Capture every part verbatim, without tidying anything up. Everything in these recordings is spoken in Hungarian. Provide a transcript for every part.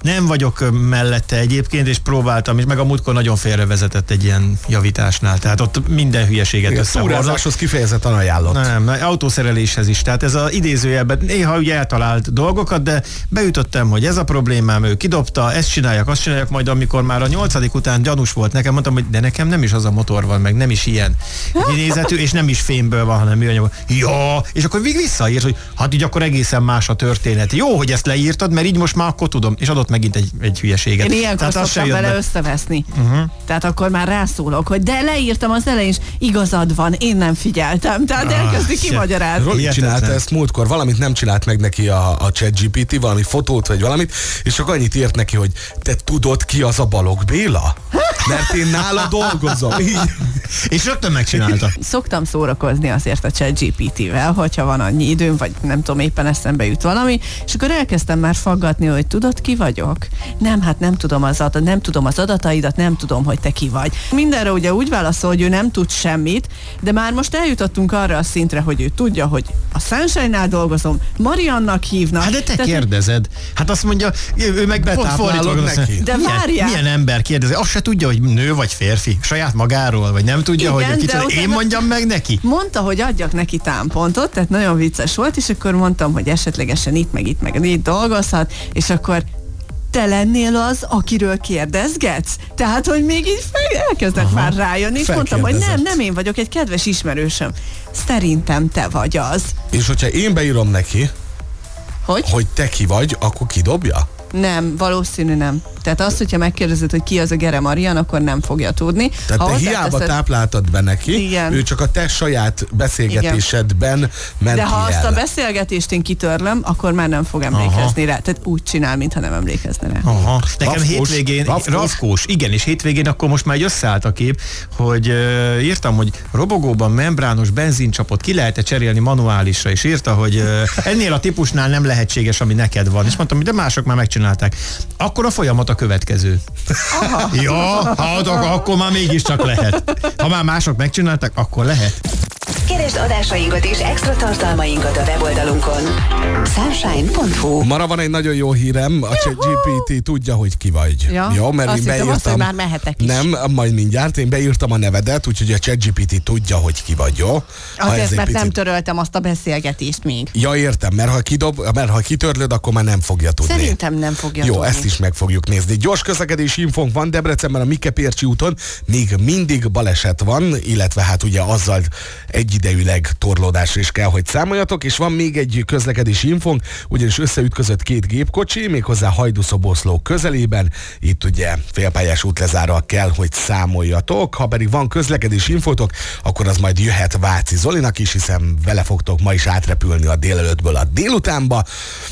Nem vagyok mellette egyébként, és próbáltam, és meg a múltkor nagyon félrevezetett egy ilyen javításnál. Tehát ott minden hülyeséget összehordott. Túrázáshoz kifejezetten ajánlott. Nem, autószereléshez is. Tehát ez az idézőjelben néha ugye eltalált dolgokat, de beütöttem, hogy ez a problémám, ő kidobta, ezt csináljak, azt csináljak, majd amikor már a nyolcadik után gyanús volt nekem, mondtam, hogy de nekem nem is az a motor van, meg nem is ilyen kinézetű, és nem is fémből van, hanem műanyagból. Ja, és akkor még visszaírt, hogy hát így akkor egészen más a történet. Jó, hogy ezt leírtad, mert így most már akkor tudom, és adott megint egy, egy hülyeséget. Én ilyenkor szoktam vele be. összeveszni. Uh-huh. Tehát akkor már rászólok, hogy de leírtam az elején, és igazad van, én nem figyeltem. Tehát ah, elkezdi kimagyarázni. Roli csinálta ezt múltkor, valamit nem csinált meg neki a, a ChatGPT, valami fotót vagy valamit, és csak annyit írt neki, hogy te tudod, ki az a Balogh Béla? Mert én nála dolgozom. Így. És rögtön megcsinálta. Szoktam szórakozni azért a ChatGPT-vel, hogyha van annyi időm, vagy nem tudom, éppen eszembe jut valami, és akkor elkezdtem már faggatni, hogy tudod, ki vagyok? Nem, hát nem tudom az adat, nem tudom az adataidat, nem tudom, hogy te ki vagy. Mindenre ugye úgy válaszol, hogy ő nem tud semmit, de már most eljutottunk arra a szintre, hogy ő tudja, hogy a Sunshine-nál dolgozom, Mariannak hívnak. Hát de te Tehát, kérdezed. Hát azt mondja, ő meg pont fordítva neki. De milyen, várjál. Milyen ember kérdezi? Azt se tudja, hogy nő vagy férfi, saját magáról, vagy nem tudja, igen, hogy kicsit, én mondjam meg neki. Mondta, hogy adjak neki támpontot, tehát nagyon vicces volt, és akkor mondtam, hogy esetlegesen itt, meg itt, meg itt dolgozhat, és akkor te lennél az, akiről kérdezgetsz? Tehát, hogy még így fel, elkezdett Aha, már rájönni, és mondtam, hogy nem, nem én vagyok, egy kedves ismerősöm. Szerintem te vagy az. És hogyha én beírom neki, hogy, hogy te ki vagy, akkor kidobja? Nem, valószínű nem. Tehát azt, hogyha megkérdezed, hogy ki az a Gere Marian, akkor nem fogja tudni. Tehát ha te hiába teszed... tápláltad be neki, igen. ő csak a te saját beszélgetésedben igen. ment De ha ki azt el. a beszélgetést én kitörlöm, akkor már nem fog emlékezni Aha. rá. Tehát úgy csinál, mintha nem emlékezne rá. Aha. Nekem Rafkós, hétvégén, rafkós. rafkós, igen, és hétvégén akkor most már egy összeállt a kép, hogy uh, írtam, hogy robogóban membrános benzincsapot ki lehet-e cserélni manuálisra, és írta, hogy uh, ennél a típusnál nem lehetséges, ami neked van. És mondtam, hogy de mások már megcsinálták. Akkor a folyamat a következő. Aha. Ja, hát akkor már mégiscsak lehet. Ha már mások megcsinálták, akkor lehet. Keresd adásainkat és extra tartalmainkat a weboldalunkon. sunshine pont hu. Mara van egy nagyon jó hírem, a ChatGPT tudja, hogy ki vagy. Ja, jó, mert azt én hittem, beírtam. azt, hogy már mehetek is. Nem, majd mindjárt, én beírtam a nevedet, úgyhogy a ChatGPT tudja, hogy ki vagy, jó? Azért, mert picit... nem töröltem azt a beszélgetést még. Ja, értem, mert ha, kidob, mert ha kitörlöd, akkor már nem fogja tudni. Szerintem nem fogja Jó, tudni. ezt is meg fogjuk nézni. Gyors közlekedési infónk van Debrecenben a Mike-Pércsi úton, még mindig baleset van, illetve hát ugye azzal egyidejűleg torlódásra is kell, hogy számoljatok, és van még egy közlekedési infónk, ugyanis összeütközött két gépkocsi, méghozzá Hajdú-Szoboszló közelében, itt ugye félpályás útlezárral kell, hogy számoljatok, ha pedig van közlekedési infótok, akkor az majd jöhet Váci Zolinak is, hiszen vele fogtok ma is átrepülni a délelőttből a délutánba.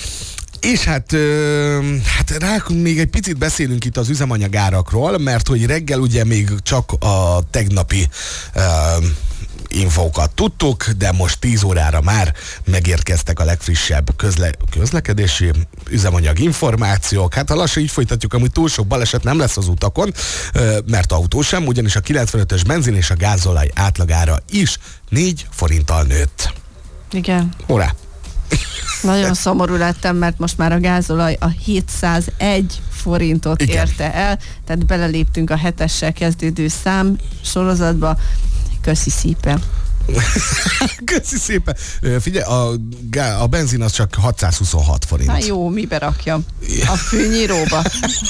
És hát, ö, hát rá még egy picit beszélünk itt az üzemanyagárakról, mert hogy reggel ugye még csak a tegnapi ö, infókat tudtuk, de most tíz órára már megérkeztek a legfrissebb közle- közlekedési üzemanyag információk. Hát ha lassan így folytatjuk, amúgy túl sok baleset nem lesz az utakon, mert autó sem, ugyanis a kilencvenötös benzin és a gázolaj átlagára is négy forinttal nőtt. Igen. Hurrá! Nagyon szomorú lettem, mert most már a gázolaj a hétszázegy forintot Igen. érte el, tehát beleléptünk a hetessel kezdődő szám sorozatba. Köszi szépen. Köszi szépen. Figyelj, a, a benzin az csak hatszázhuszonhat forint. Na jó, mibe rakjam? A fűnyíróba.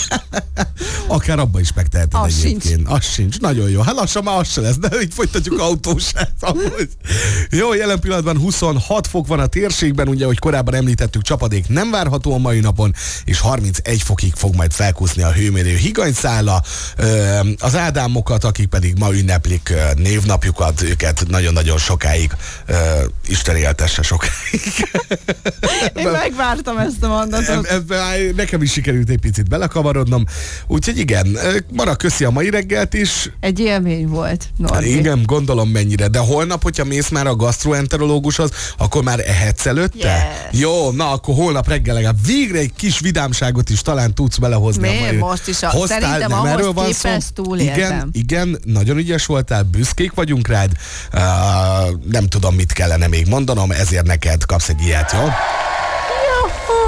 Akár abba is megteheted az egyébként. Sincs. Az sincs. Nagyon jó. Hát lassan már az se lesz, de így folytatjuk autósát. Jó, jelen pillanatban huszonhat fok van a térségben, ugye, hogy korábban említettük, csapadék nem várható a mai napon, és harmincegy fokig fog majd felkúszni a hőmérő higanyszála. Az Ádámokat, akik pedig ma ünneplik névnapjukat, őket nagyon-nagyon sokáig, Isten éltesse sokáig. Én megvártam ezt a mondatot. Ebben nekem is sikerült egy picit belekavarodnom. Úgyhogy igen, Mara, köszi a mai reggelt is. Egy élmény volt, Norbi. Igen, gondolom mennyire. De holnap, hogyha mész már a gasztroenterológushoz, akkor már ehetsz előtte? Yes. Jó, na akkor holnap reggel legalább végre egy kis vidámságot is talán tudsz belehozni. Mi? A mai... Most is. A... Hoztál, Szerintem nem, ahhoz erről van képest szó? túléltem. Igen, igen, nagyon ügyes voltál, büszkék vagyunk rád. Uh, nem tudom, mit kellene még mondanom, ezért neked kapsz egy ilyet, jó? Juhu!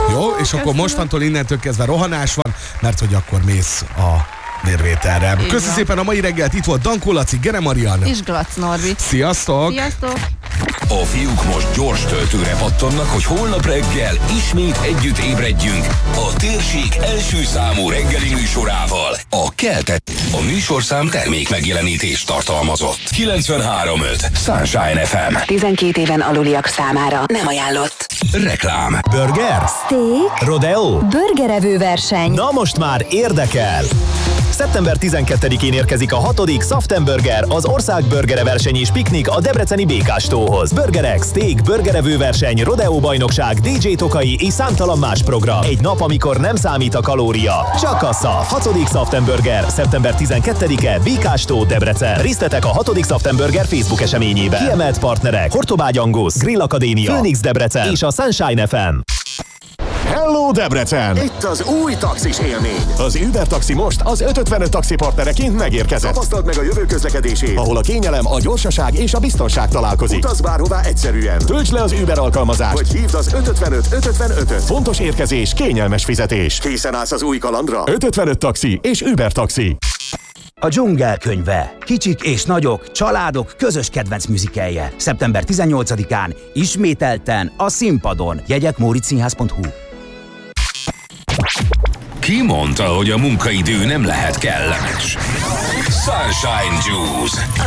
Jó, és akkor mostantól innentől kezdve rohanás van, mert hogy akkor mész a vérvételre. Köszi szépen a mai reggelt, itt volt Dankó Laci, Gere Marian. És Glac Norbi. Sziasztok! Sziasztok! A fiúk most gyors töltőre pattannak, hogy holnap reggel ismét együtt ébredjünk a térség első számú reggeli műsorával. A Keltet. A műsorszám termék megjelenítést tartalmazott. kilencvenhárom öt Sunshine ef em. tizenkét éven aluliak számára nem ajánlott. Reklám. Burger? Steak? Rodeo? Burgerevő verseny. Na most már érdekel! szeptember tizenkettedikén érkezik a hatodik Saftenburger, az ország burgere verseny és piknik a debreceni Békástóhoz. Burgerek, steak, burgerevő verseny, rodeo bajnokság, dé dzsé Tokai és számtalan más program. Egy nap, amikor nem számít a kalória. Csak a SZAF. hatodik Saftenburger, szeptember tizenkettedike, Békástó, Debrecen. Részletek a hatodik Saftenburger Facebook eseményében. Kiemelt partnerek: Hortobágy Angus, Grill Akadémia, Phoenix Debrecen és a Sunshine ef em. Hello Debrecen! Itt az új taxis élmény. Az Uber Taxi most az ötszázötvenöt taxi partnereként megérkezett. Tapasztald meg a jövő közlekedését, ahol a kényelem, a gyorsaság és a biztonság találkozik. Utazz bárhová egyszerűen. Töltsd le az Uber alkalmazást, vagy hívd az ötszázötvenöt ötszázötvenöt. Fontos érkezés, kényelmes fizetés. Készen állsz az új kalandra? ötszázötvenöt taxi és Uber Taxi. A Dzsungel könyve. Kicsik és nagyok, családok közös kedvenc műzikelje. szeptember tizennyolcadikán ismételten a színpadon. Jegyek móricszínház pont hu. Ki mondta, hogy a munkaidő nem lehet kellemes? Sunshine Juice.